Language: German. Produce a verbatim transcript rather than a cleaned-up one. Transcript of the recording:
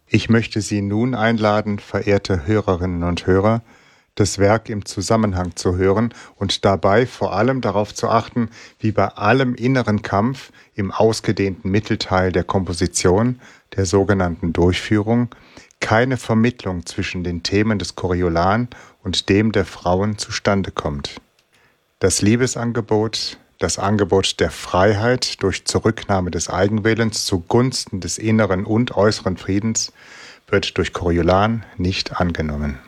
Ich möchte Sie nun einladen, verehrte Hörerinnen und Hörer, das Werk im Zusammenhang zu hören und dabei vor allem darauf zu achten, wie bei allem inneren Kampf im ausgedehnten Mittelteil der Komposition, der sogenannten Durchführung, keine Vermittlung zwischen den Themen des Coriolan und dem der Frauen zustande kommt. Das Liebesangebot, das Angebot der Freiheit durch Zurücknahme des Eigenwillens zugunsten des inneren und äußeren Friedens wird durch Coriolan nicht angenommen.